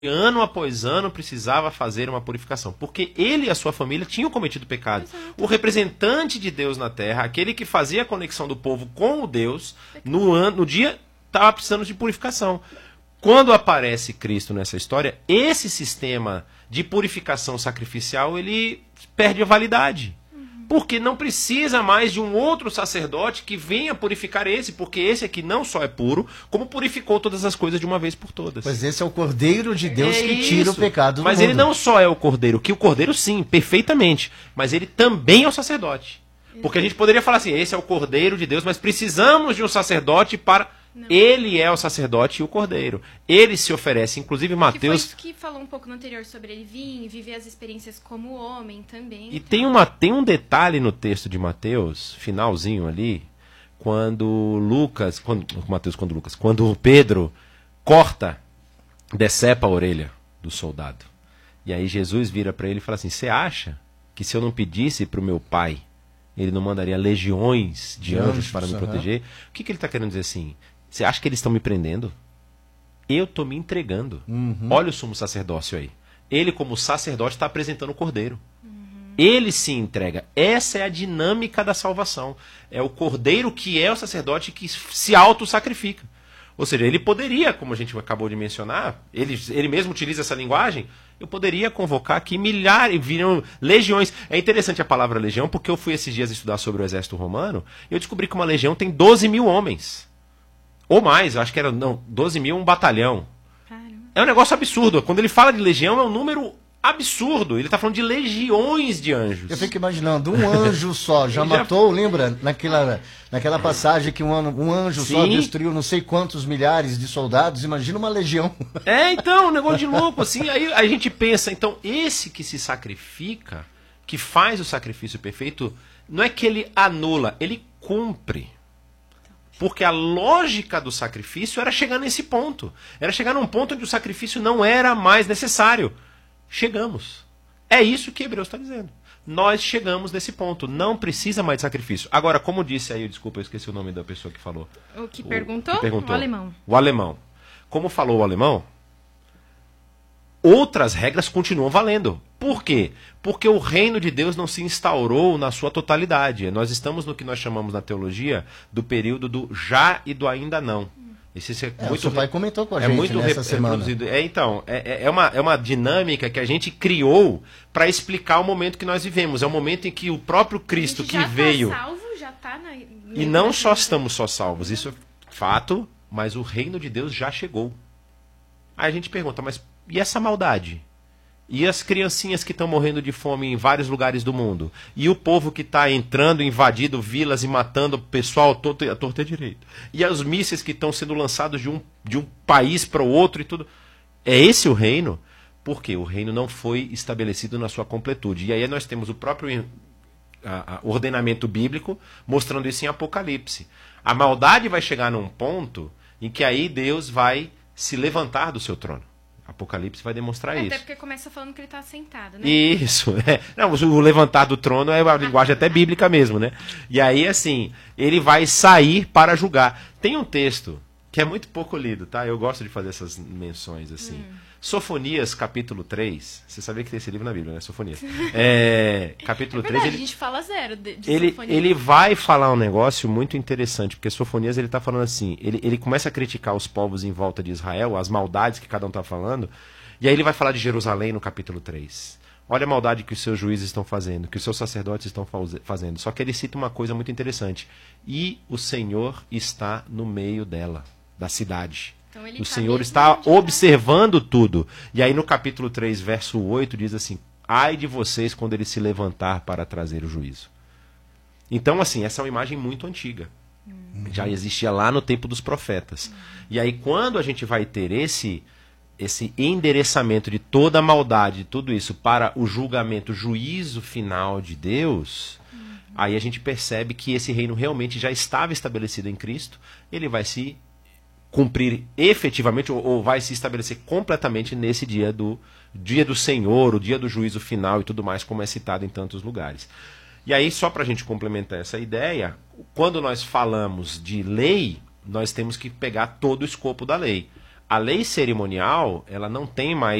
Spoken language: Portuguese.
ano após ano precisava fazer uma purificação, porque ele e a sua família tinham cometido pecado. Exato. O representante de Deus na terra, aquele que fazia a conexão do povo com o Deus, no dia estava precisando de purificação. Quando aparece Cristo nessa história, esse sistema de purificação sacrificial, ele perde a validade. Porque não precisa mais de um outro sacerdote que venha purificar esse, porque esse aqui não só é puro, como purificou todas as coisas de uma vez por todas. Pois esse é o Cordeiro de Deus É que tira isso. o pecado do Mas mundo. ele não só é o Cordeiro, que o Cordeiro sim, perfeitamente, mas ele também é o sacerdote. Porque a gente poderia falar assim, esse é o Cordeiro de Deus, mas precisamos de um sacerdote para... Não. Ele é o sacerdote e o Cordeiro. Ele se oferece, inclusive Que foi Mateus... isso que falou um pouco no anterior sobre ele vir, viver as experiências como homem também. E tem um detalhe no texto de Mateus, finalzinho ali, quando Pedro decepa a orelha do soldado. E aí Jesus vira para ele e fala assim, você acha que se eu não pedisse para o meu pai, ele não mandaria legiões de anjos para me proteger? O que ele está querendo dizer assim? Você acha que eles estão me prendendo? Eu estou me entregando. Olha o sumo sacerdócio aí. Ele, como sacerdote, está apresentando o Cordeiro. Ele se entrega. Essa é a dinâmica da salvação. É o Cordeiro que é o sacerdote que se auto-sacrifica. Ou seja, ele poderia, como a gente acabou de mencionar, ele mesmo utiliza essa linguagem, eu poderia convocar aqui viram legiões. É interessante a palavra legião, porque eu fui esses dias estudar sobre o exército romano, e eu descobri que uma legião tem 12 mil homens. Ou mais, eu acho que era, 12 mil um batalhão. Caramba. É um negócio absurdo. Quando ele fala de legião, é um número absurdo. Ele está falando de legiões de anjos. Eu fico imaginando, um anjo só já matou, lembra? Naquela passagem que um anjo só Sim. destruiu não sei quantos milhares de soldados, imagina uma legião. Então, um negócio de louco, assim. Aí a gente pensa, então, esse que se sacrifica, que faz o sacrifício perfeito, não é que ele anula, ele cumpre. Porque a lógica do sacrifício era chegar nesse ponto. Era chegar num ponto onde o sacrifício não era mais necessário. Chegamos. É isso que Hebreus está dizendo. Nós chegamos nesse ponto. Não precisa mais de sacrifício. Agora, como disse aí, desculpa, eu esqueci o nome da pessoa que falou. O que perguntou? O alemão. O alemão. Como falou o alemão, outras regras continuam valendo. Por quê? Porque o reino de Deus não se instaurou na sua totalidade. Nós estamos no que nós chamamos na teologia do período do já e do ainda não. O seu pai comentou com a gente muito nessa semana. reproduzido. É uma dinâmica que a gente criou para explicar o momento que nós vivemos. É o momento em que o próprio Cristo que veio... Já está salvo, já está na... E não só estamos só salvos, isso é fato, mas o reino de Deus já chegou. Aí a gente pergunta, mas e essa maldade? E as criancinhas que estão morrendo de fome em vários lugares do mundo? E o povo que está entrando, invadindo vilas e matando o pessoal à torta e à direita? E os mísseis que estão sendo lançados de um país para o outro e tudo? É esse o reino? Porque o reino não foi estabelecido na sua completude. E aí nós temos o próprio ordenamento bíblico mostrando isso em Apocalipse. A maldade vai chegar num ponto em que aí Deus vai se levantar do seu trono. Apocalipse vai demonstrar isso. Até porque começa falando que ele está sentado, né? Isso. Não, o levantar do trono é uma linguagem até bíblica mesmo, né? E aí, assim, ele vai sair para julgar. Tem um texto que é muito pouco lido, tá? Eu gosto de fazer essas menções, assim. Sofonias, capítulo 3. Você sabia que tem esse livro na Bíblia, né? Sofonias. Capítulo 3... A gente fala zero de Sofonias. Ele vai falar um negócio muito interessante, porque Sofonias ele está falando assim, ele começa a criticar os povos em volta de Israel, as maldades que cada um está falando, e aí ele vai falar de Jerusalém no capítulo 3. Olha a maldade que os seus juízes estão fazendo, que os seus sacerdotes estão fazendo. Só que ele cita uma coisa muito interessante. E o Senhor está no meio dela, da cidade. Então, ele O Senhor está observando tudo. E aí no capítulo 3, verso 8, diz assim, ai de vocês quando ele se levantar para trazer o juízo. Então, assim, essa é uma imagem muito antiga. Já existia lá no tempo dos profetas. E aí quando a gente vai ter esse endereçamento de toda a maldade, tudo isso, para o julgamento, o juízo final de Deus, aí a gente percebe que esse reino realmente já estava estabelecido em Cristo, ele vai se cumprir efetivamente, ou vai se estabelecer completamente nesse dia do Senhor, o dia do juízo final e tudo mais, como é citado em tantos lugares. E aí, só para a gente complementar essa ideia, quando nós falamos de lei, nós temos que pegar todo o escopo da lei. a lei cerimonial, ela não tem mais